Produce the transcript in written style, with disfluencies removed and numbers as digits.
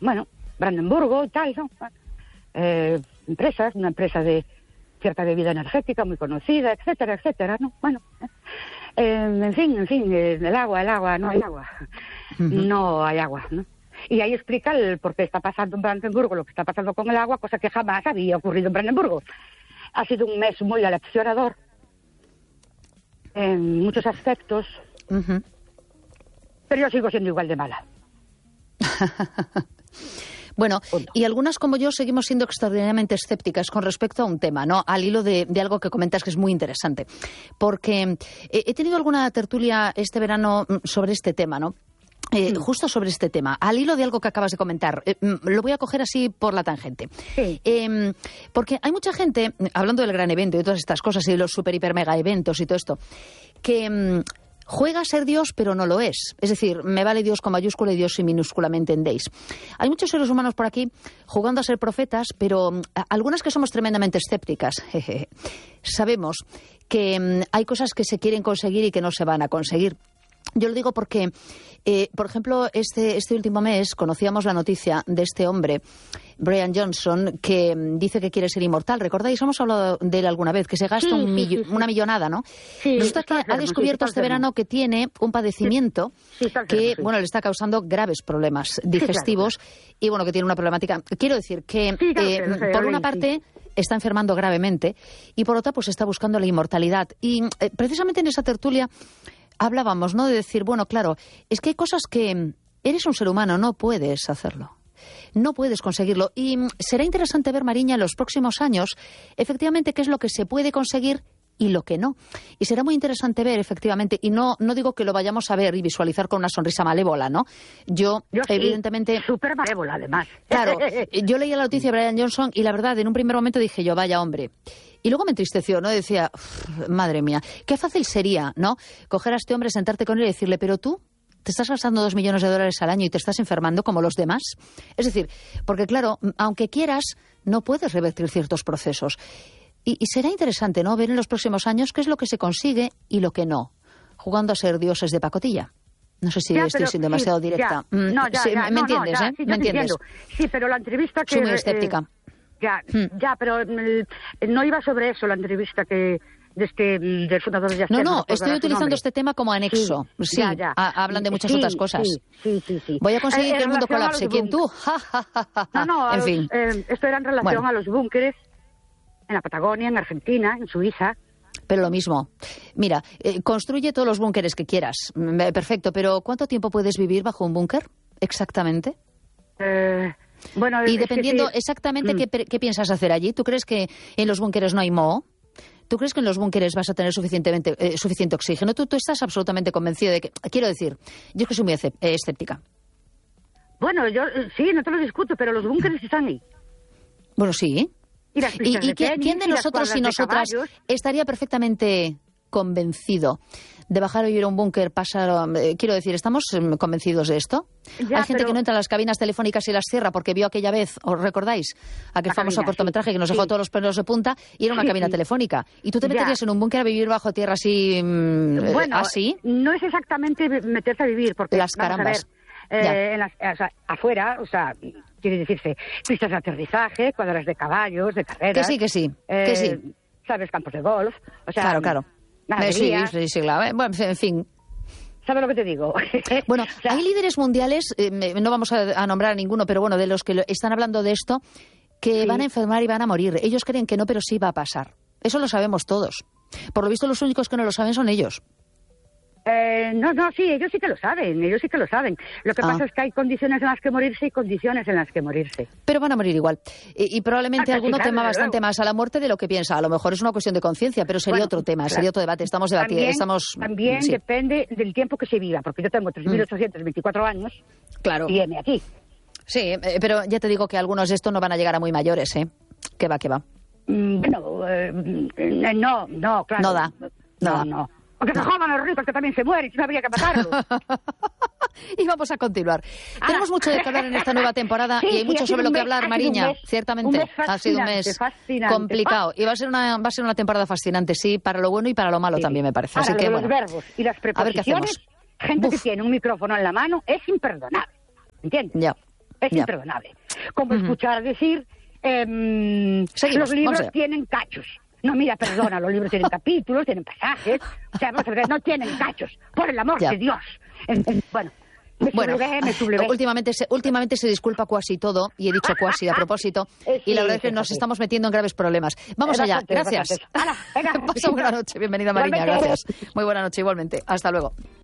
bueno, Brandenburgo y tal, ¿no? Una empresa de cierta bebida energética muy conocida, etcétera, etcétera, ¿no? Bueno, en fin, el agua, no hay agua. No hay agua, ¿no? Y ahí explica el por qué está pasando en Brandenburgo lo que está pasando con el agua, cosa que jamás había ocurrido en Brandenburgo. Ha sido un mes muy aleccionador en muchos aspectos, pero yo sigo siendo igual de mala. Bueno, y algunas como yo seguimos siendo extraordinariamente escépticas con respecto a un tema, ¿no? Al hilo de algo que comentas que es muy interesante. Porque he tenido alguna tertulia este verano sobre este tema, ¿no? Justo sobre este tema, al hilo de algo que acabas de comentar. Lo voy a coger así por la tangente. Sí. Porque hay mucha gente, hablando del gran evento y de todas estas cosas y los super, hiper, mega eventos y todo esto, que juega a ser Dios, pero no lo es. Es decir, me vale Dios con mayúscula y Dios sin minúscula, ¿me entendéis? Hay muchos seres humanos por aquí jugando a ser profetas, pero algunas que somos tremendamente escépticas. Sabemos que hay cosas que se quieren conseguir y que no se van a conseguir. Yo lo digo porque, por ejemplo, este último mes conocíamos la noticia de este hombre, Brian Johnson, que dice que quiere ser inmortal. ¿Recordáis? Hemos hablado de él alguna vez, que se gasta una millonada, ¿no? Sí, resulta que ha descubierto este verano que tiene un padecimiento que, bueno, le está causando graves problemas digestivos y, bueno, que tiene una problemática. Quiero decir que, por una parte, está enfermando gravemente y, por otra, pues está buscando la inmortalidad. Y precisamente en esa tertulia hablábamos, ¿no? De decir, bueno, claro, es que hay cosas que eres un ser humano, no puedes hacerlo. No puedes conseguirlo. Y será interesante ver, Mariña, en los próximos años, efectivamente, qué es lo que se puede conseguir y lo que no. Y será muy interesante ver, efectivamente, y no digo que lo vayamos a ver y visualizar con una sonrisa malévola, ¿no? Yo evidentemente... Súper malévola, además. Claro, yo leía la noticia de Brian Johnson y la verdad, en un primer momento dije yo, vaya hombre. Y luego me entristeció, ¿no? Decía, madre mía, qué fácil sería, ¿no? Coger a este hombre, sentarte con él y decirle, pero tú te estás gastando $2 millones al año y te estás enfermando como los demás. Es decir, porque claro, aunque quieras, no puedes revertir ciertos procesos. Y será interesante, ¿no? Ver en los próximos años qué es lo que se consigue y lo que no. Jugando a ser dioses de pacotilla. No sé si estoy siendo demasiado directa. ¿Me entiendes, eh? Sí, ¿Me entiendes? Sí, pero la entrevista que... Soy muy escéptica. Pero no iba sobre eso la entrevista que del fundador de Yastel. No, estoy utilizando este tema como anexo. Sí, hablan de muchas otras cosas. Sí. Voy a conseguir que el mundo colapse. ¿Quién tú? No, en fin. Esto era en relación a los búnkeres en la Patagonia, en Argentina, en Suiza. Pero lo mismo. Mira, construye todos los búnkeres que quieras. Perfecto, pero ¿cuánto tiempo puedes vivir bajo un búnker? Exactamente. Bueno, y dependiendo exactamente qué piensas hacer allí. ¿Tú crees que en los búnkeres no hay moho? ¿Tú crees que en los búnkeres vas a tener suficiente oxígeno? ¿Tú estás absolutamente convencido de que...? Quiero decir, yo es que soy muy escéptica. Bueno, yo sí, no te lo discuto, pero los búnkeres están ahí. Bueno, sí. ¿Y quién de nosotros y nosotras estaría perfectamente convencido de bajar a vivir a un búnker, quiero decir, ¿estamos convencidos de esto? Hay gente que no entra a las cabinas telefónicas y las cierra porque vio aquella vez, ¿os recordáis? Aquel famoso cortometraje que nos dejó todos los pelos de punta y era una cabina telefónica. ¿Y tú te meterías en un búnker a vivir bajo tierra así? Bueno, así? No es exactamente meterse a vivir porque... Las carambas. Afuera, quiere decirse, pistas de aterrizaje, cuadras de caballos, de carreras... Que sí. ¿Sabes? Campos de golf, Claro. Sí, claro. Bueno, en fin. ¿Sabes lo que te digo? Bueno, hay líderes mundiales, no vamos a nombrar a ninguno, pero bueno, de los que están hablando de esto, que van a enfermar y van a morir. Ellos creen que no, pero sí va a pasar. Eso lo sabemos todos. Por lo visto, los únicos que no lo saben son ellos. Sí, ellos sí que lo saben. Lo que pasa es que hay condiciones en las que morirse y condiciones en las que morirse. Pero van a morir igual. Y probablemente alguno tema bastante más a la muerte de lo que piensa. A lo mejor es una cuestión de conciencia, pero sería otro tema, sería otro debate. Estamos debatiendo. También depende del tiempo que se viva, porque yo tengo 3.824 años y heme aquí. Sí, pero ya te digo que algunos de estos no van a llegar a muy mayores, ¿eh? Que va. No, claro. No. Porque se jodan los ricos que también se mueren, si no habría que matarlos. Y vamos a continuar. Tenemos mucho de que hablar en esta nueva temporada y hay mucho sobre lo que hablar, Mariña. Ciertamente, ha sido un mes complicado. Y va a ser una temporada fascinante, sí, para lo bueno y para lo malo también, me parece. Ahora, así que, los verbos y las preposiciones, gente que tiene un micrófono en la mano, es imperdonable. ¿Entiendes? Ya. Es imperdonable. Como escuchar decir, los libros tienen cachos. No, mira, perdona, los libros tienen capítulos, tienen pasajes, o sea, no tienen cachos, por el amor de Dios. Bueno, me sublevé. Últimamente se disculpa cuasi todo, y he dicho cuasi a propósito, y la verdad es que nos estamos metiendo en graves problemas. Vamos allá, gracias. Hala, venga. Pasa buena noche, bienvenida Mariña, gracias. Muy buena noche igualmente, hasta luego.